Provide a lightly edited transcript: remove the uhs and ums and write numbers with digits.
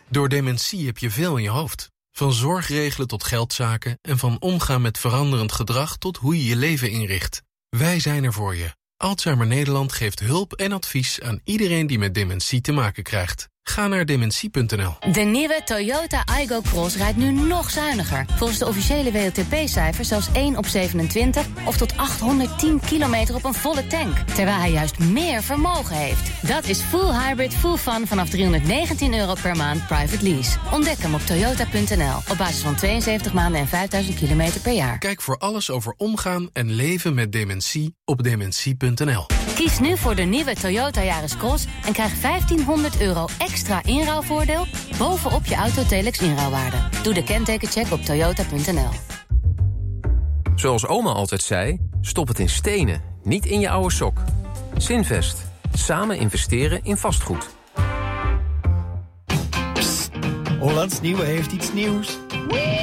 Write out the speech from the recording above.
Door dementie heb je veel in je hoofd. Van zorg regelen tot geldzaken en van omgaan met veranderend gedrag tot hoe je je leven inricht. Wij zijn er voor je. Alzheimer Nederland geeft hulp en advies aan iedereen die met dementie te maken krijgt. Ga naar dementie.nl. De nieuwe Toyota Aygo Cross rijdt nu nog zuiniger. Volgens de officiële WLTP-cijfers zelfs 1 op 27... of tot 810 kilometer op een volle tank. Terwijl hij juist meer vermogen heeft. Dat is full hybrid, full fun vanaf €319 per maand private lease. Ontdek hem op toyota.nl. Op basis van 72 maanden en 5000 kilometer per jaar. Kijk voor alles over omgaan en leven met dementie op dementie.nl. Kies nu voor de nieuwe Toyota Yaris Cross en krijg €1500 extra inruilvoordeel bovenop je Autotelex inruilwaarde. Doe de kentekencheck op toyota.nl. Zoals oma altijd zei, stop het in stenen, niet in je oude sok. Zinvest. Samen investeren in vastgoed. Psst, Hollands Nieuwe heeft iets nieuws.